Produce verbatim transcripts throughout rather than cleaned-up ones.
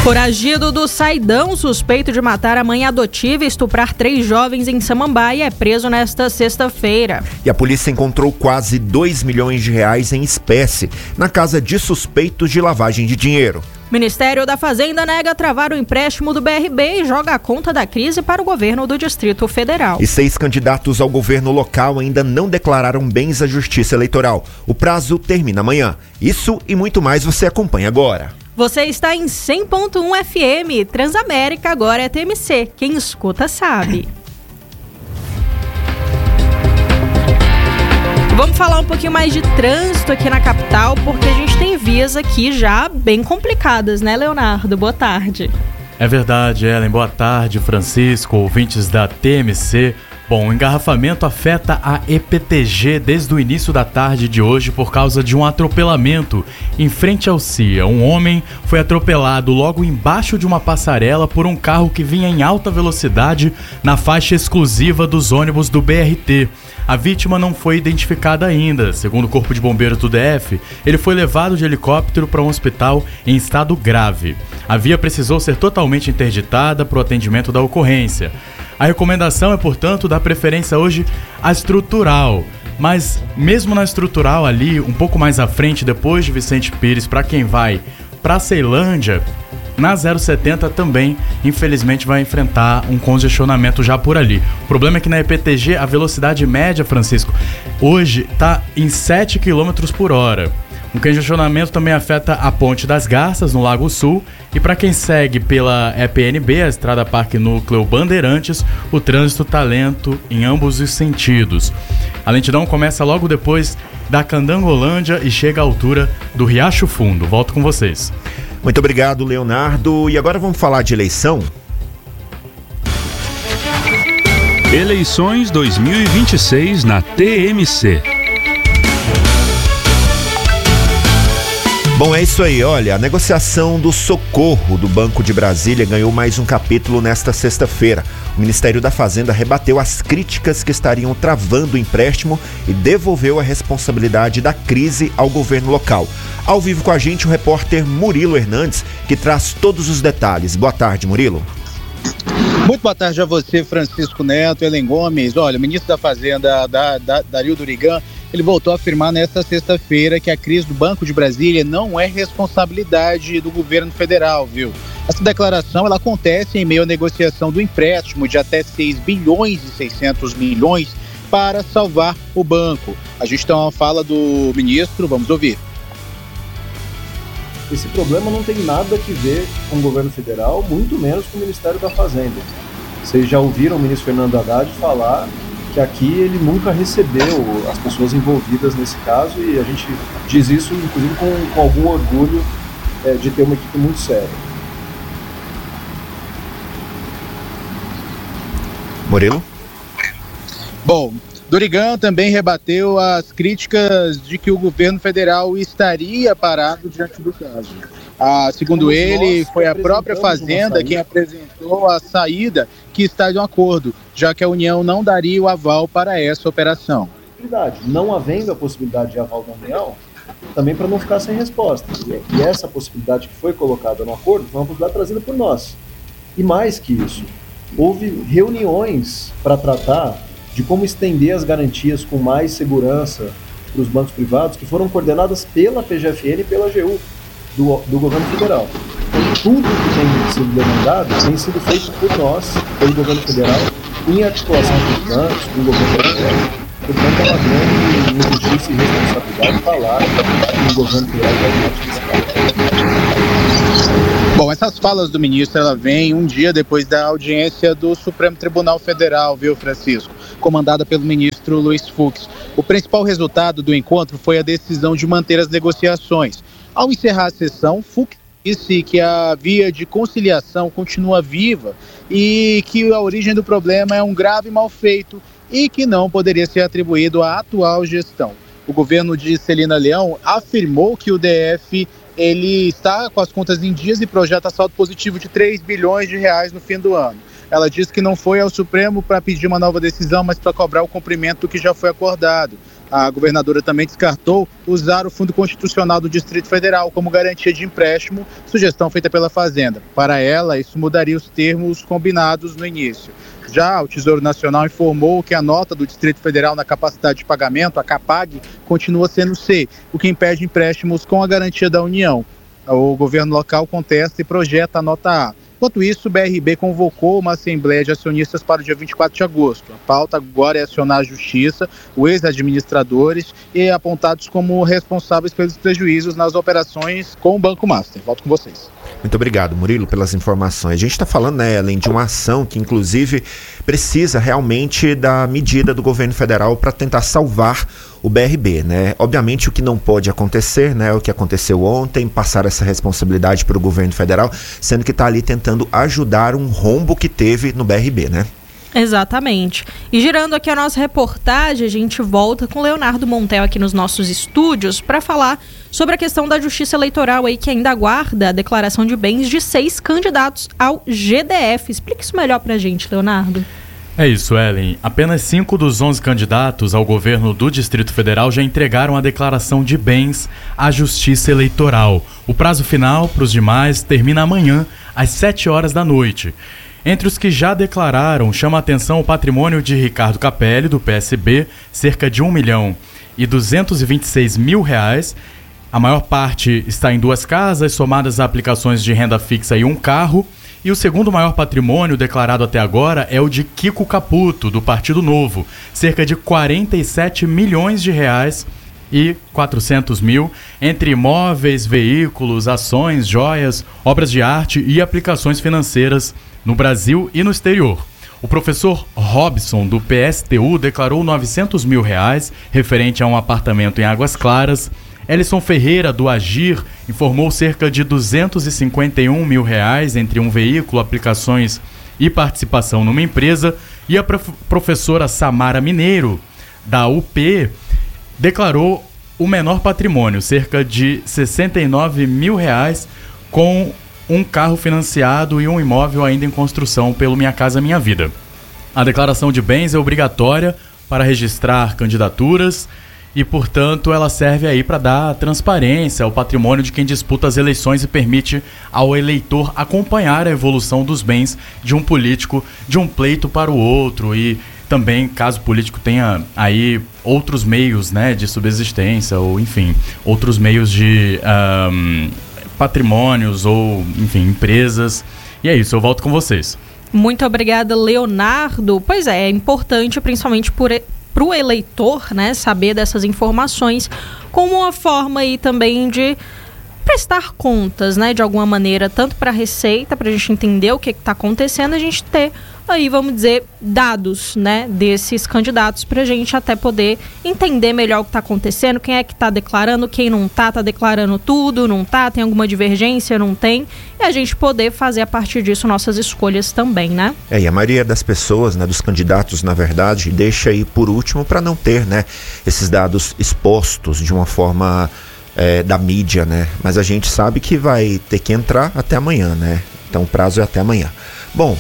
Foragido do Saidão, suspeito de matar a mãe adotiva e estuprar três jovens em Samambaia, é preso nesta sexta-feira. E a polícia encontrou quase dois milhões de reais em espécie na casa de suspeitos de lavagem de dinheiro. O Ministério da Fazenda nega travar o empréstimo do B R B e joga a conta da crise para o governo do Distrito Federal. E seis candidatos ao governo local ainda não declararam bens à Justiça Eleitoral. O prazo termina amanhã. Isso e muito mais você acompanha agora. Você está em cem ponto um F M. Transamérica agora é T M C. Quem escuta sabe. Vamos falar um pouquinho mais de trânsito aqui na capital, porque a gente tem vias aqui já bem complicadas, né, Leonardo? Boa tarde. É verdade, Ellen. Boa tarde, Francisco, ouvintes da T M C. Bom, o engarrafamento afeta a E P T G desde o início da tarde de hoje por causa de um atropelamento em frente ao C I A. Um homem foi atropelado logo embaixo de uma passarela por um carro que vinha em alta velocidade na faixa exclusiva dos ônibus do B R T. A vítima não foi identificada ainda. Segundo o Corpo de Bombeiros do D F, ele foi levado de helicóptero para um hospital em estado grave. A via precisou ser totalmente interditada para o atendimento da ocorrência. A recomendação é, portanto, dar preferência hoje à estrutural. Mas mesmo na estrutural ali, um pouco mais à frente, depois de Vicente Pires, para quem vai para Ceilândia, na zero setenta também, infelizmente, vai enfrentar um congestionamento já por ali. O problema é que na E P T G a velocidade média, Francisco, hoje está em sete quilômetros por hora. O congestionamento também afeta a Ponte das Garças, no Lago Sul, e para quem segue pela E P N B, a Estrada Parque Núcleo Bandeirantes, o trânsito está lento em ambos os sentidos. A lentidão começa logo depois da Candangolândia e chega à altura do Riacho Fundo. Volto com vocês. Muito obrigado, Leonardo. E agora vamos falar de eleição? Eleições dois mil e vinte e seis na T M C. Bom, é isso aí, olha, a negociação do socorro do Banco de Brasília ganhou mais um capítulo nesta sexta-feira. O Ministério da Fazenda rebateu as críticas que estariam travando o empréstimo e devolveu a responsabilidade da crise ao governo local. Ao vivo com a gente, o repórter Murilo Hernandes, que traz todos os detalhes. Boa tarde, Murilo. Muito boa tarde a você, Francisco Neto, Ellen Gomes. Olha, o ministro da Fazenda, da, da, Dario Durigan, ele voltou a afirmar nesta sexta-feira que a crise do Banco de Brasília não é responsabilidade do governo federal, viu? Essa declaração ela acontece em meio à negociação do empréstimo de até seis bilhões e seiscentos milhões para salvar o banco. A gente tem uma fala do ministro, vamos ouvir. Esse problema não tem nada a ver com o governo federal, muito menos com o Ministério da Fazenda. Vocês já ouviram o ministro Fernando Haddad falar que aqui ele nunca recebeu as pessoas envolvidas nesse caso, e a gente diz isso, inclusive, com, com algum orgulho é, de ter uma equipe muito séria. Murilo? Bom, Durigan também rebateu as críticas de que o governo federal estaria parado diante do caso. Ah, segundo ele, foi a própria Fazenda quem apresentou a saída que está de um acordo, já que a União não daria o aval para essa operação. Não havendo a possibilidade de aval da União, também para não ficar sem resposta. E essa possibilidade que foi colocada no acordo foi uma possibilidade trazida por nós. E mais que isso, houve reuniões para tratar de como estender as garantias com mais segurança para os bancos privados, que foram coordenadas pela P G F N e pela A G U do, do governo federal. Então, tudo que tem sido demandado tem sido feito por nós, pelo governo federal, em articulação com os bancos, com o governo federal. Portanto, é uma grande injustiça e responsabilidade falar que o governo federal vai. Bom, essas falas do ministro, ela vem um dia depois da audiência do Supremo Tribunal Federal, viu, Francisco? Comandada pelo ministro Luiz Fux. O principal resultado do encontro foi a decisão de manter as negociações. Ao encerrar a sessão, Fux disse que a via de conciliação continua viva e que a origem do problema é um grave mal feito e que não poderia ser atribuído à atual gestão. O governo de Celina Leão afirmou que o D F ele está com as contas em dias e projeta saldo positivo de três bilhões de reais no fim do ano. Ela disse que não foi ao Supremo para pedir uma nova decisão, mas para cobrar o cumprimento do que já foi acordado. A governadora também descartou usar o Fundo Constitucional do Distrito Federal como garantia de empréstimo, sugestão feita pela Fazenda. Para ela, isso mudaria os termos combinados no início. Já o Tesouro Nacional informou que a nota do Distrito Federal na capacidade de pagamento, a CAPAG, continua sendo C, o que impede empréstimos com a garantia da União. O governo local contesta e projeta a nota A. Enquanto isso, o B R B convocou uma assembleia de acionistas para o dia vinte e quatro de agosto. A pauta agora é acionar a justiça, os ex-administradores e apontados como responsáveis pelos prejuízos nas operações com o Banco Master. Volto com vocês. Muito obrigado, Murilo, pelas informações. A gente está falando, né, além de uma ação que, inclusive, precisa realmente da medida do governo federal para tentar salvar o B R B, né? Obviamente, o que não pode acontecer, né, o que aconteceu ontem, passar essa responsabilidade para o governo federal, sendo que está ali tentando ajudar um rombo que teve no B R B, né? Exatamente. E girando aqui a nossa reportagem, a gente volta com Leonardo Montel aqui nos nossos estúdios para falar sobre a questão da justiça eleitoral aí que ainda aguarda a declaração de bens de seis candidatos ao G D F. Explica isso melhor pra gente, Leonardo. É isso, Ellen. Apenas cinco dos onze candidatos ao governo do Distrito Federal já entregaram a declaração de bens à Justiça Eleitoral. O prazo final para os demais termina amanhã, às sete horas da noite. Entre os que já declararam, chama a atenção o patrimônio de Ricardo Capelli, do P S B, cerca de um milhão e duzentos e vinte e seis mil reais. A maior parte está em duas casas, somadas a aplicações de renda fixa e um carro. E o segundo maior patrimônio declarado até agora é o de Kiko Caputo, do Partido Novo, cerca de quarenta e sete milhões de reais e quatrocentos mil, entre imóveis, veículos, ações, joias, obras de arte e aplicações financeiras no Brasil e no exterior. O professor Robson, do P S T U, declarou novecentos mil reais, referente a um apartamento em Águas Claras. Elison Ferreira, do Agir, informou cerca de duzentos e cinquenta e um mil reais entre um veículo, aplicações e participação numa empresa. E a prof- professora Samara Mineiro, da U P, declarou o menor patrimônio, cerca de sessenta e nove mil reais, com um carro financiado e um imóvel ainda em construção pelo Minha Casa Minha Vida. A declaração de bens é obrigatória para registrar candidaturas e, portanto, ela serve aí para dar transparência ao patrimônio de quem disputa as eleições e permite ao eleitor acompanhar a evolução dos bens de um político de um pleito para o outro e também, caso o político tenha aí outros meios, né, de subsistência ou, enfim, outros meios de um, patrimônios ou, enfim, empresas. E é isso, eu volto com vocês. Muito obrigada, Leonardo. Pois é, é importante, principalmente por... para o eleitor, né, saber dessas informações como uma forma aí também de prestar contas, né, de alguma maneira, tanto para a Receita, para a gente entender o que está acontecendo, a gente ter aí, vamos dizer, dados, né, desses candidatos para a gente até poder entender melhor o que está acontecendo, quem é que está declarando, quem não está, está declarando tudo, não está, tem alguma divergência, não tem, e a gente poder fazer a partir disso nossas escolhas também, né? É, e a maioria das pessoas, né, dos candidatos, na verdade, deixa aí por último para não ter, né, esses dados expostos de uma forma é, da mídia, né, mas a gente sabe que vai ter que entrar até amanhã, né, então o prazo é até amanhã. Bom,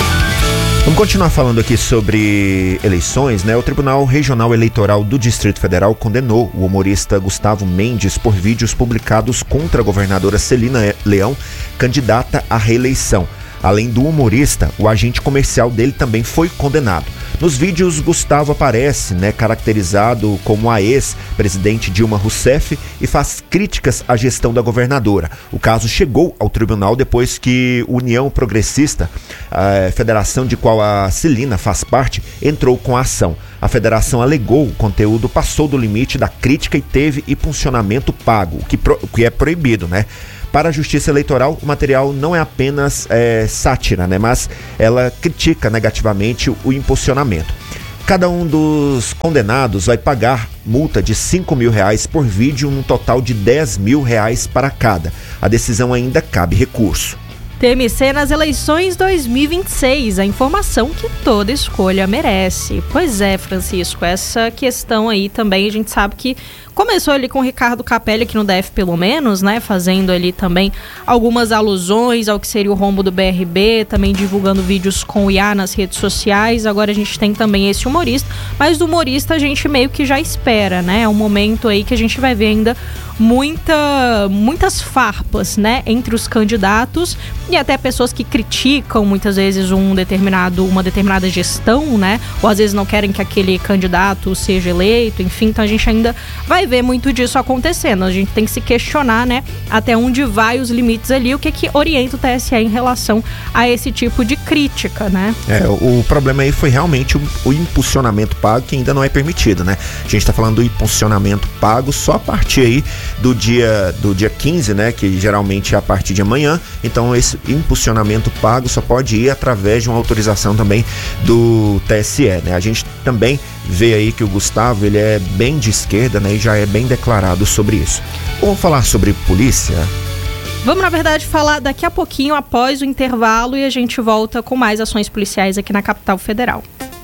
vamos continuar falando aqui sobre eleições, né? O Tribunal Regional Eleitoral do Distrito Federal condenou o humorista Gustavo Mendes por vídeos publicados contra a governadora Celina Leão, candidata à reeleição. Além do humorista, o agente comercial dele também foi condenado. Nos vídeos, Gustavo aparece, né, caracterizado como a ex-presidente Dilma Rousseff e faz críticas à gestão da governadora. O caso chegou ao tribunal depois que União Progressista, a federação de qual a Celina faz parte, entrou com a ação. A federação alegou o conteúdo passou do limite da crítica e teve impulsionamento pago, o que, pro, o que é proibido, né? Para a Justiça Eleitoral, o material não é apenas é, sátira, né, mas ela critica negativamente o impulsionamento. Cada um dos condenados vai pagar multa de cinco mil reais por vídeo, um total de dez mil reais para cada. A decisão ainda cabe recurso. T M C nas eleições dois mil e vinte e seis, a informação que toda escolha merece. Pois é, Francisco, essa questão aí também a gente sabe que Começou ali com o Ricardo Capelli, aqui no D F pelo menos, né? Fazendo ali também algumas alusões ao que seria o rombo do B R B, também divulgando vídeos com o I A nas redes sociais. Agora a gente tem também esse humorista, mas do humorista a gente meio que já espera, né? É um momento aí que a gente vai ver ainda muita, muitas farpas, né? Entre os candidatos e até pessoas que criticam muitas vezes um determinado, uma determinada gestão, né? Ou às vezes não querem que aquele candidato seja eleito, enfim. Então a gente ainda vai ver muito disso acontecendo. A gente tem que se questionar, né? Até onde vai os limites ali, o que que orienta o T S E em relação a esse tipo de crítica, né? É, o problema aí foi realmente o, o impulsionamento pago, que ainda não é permitido, né? A gente tá falando do impulsionamento pago só a partir aí do dia, do dia quinze, né? Que geralmente é a partir de amanhã. Então esse impulsionamento pago só pode ir através de uma autorização também do T S E, né? A gente também vê aí que o Gustavo, ele é bem de esquerda, né? E já é bem declarado sobre isso. Vamos falar sobre polícia? Vamos, na verdade, falar daqui a pouquinho, após o intervalo, e a gente volta com mais ações policiais aqui na capital federal.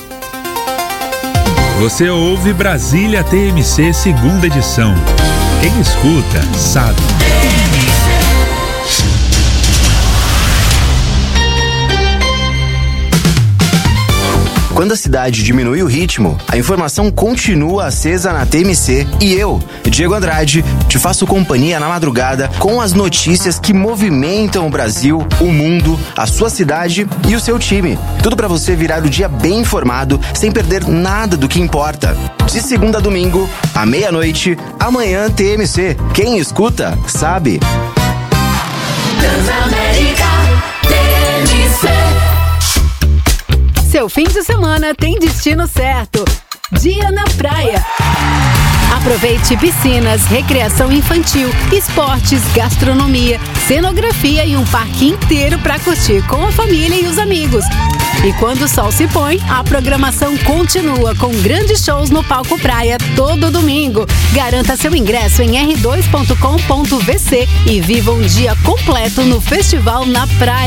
Você ouve Brasília T M C, segunda edição. Quem escuta, sabe. Quando a cidade diminui o ritmo, a informação continua acesa na T M C e eu, Diego Andrade, te faço companhia na madrugada com as notícias que movimentam o Brasil, o mundo, a sua cidade e o seu time. Tudo para você virar o dia bem informado, sem perder nada do que importa. De segunda a domingo, à meia-noite, amanhã T M C. Quem escuta, sabe. Transamérica T M C. Seu fim de semana tem destino certo. Dia na praia. Aproveite piscinas, recreação infantil, esportes, gastronomia, cenografia e um parque inteiro para curtir com a família e os amigos. E quando o sol se põe, a programação continua com grandes shows no Palco Praia todo domingo. Garanta seu ingresso em r dois ponto com ponto v c e viva um dia completo no Festival na Praia.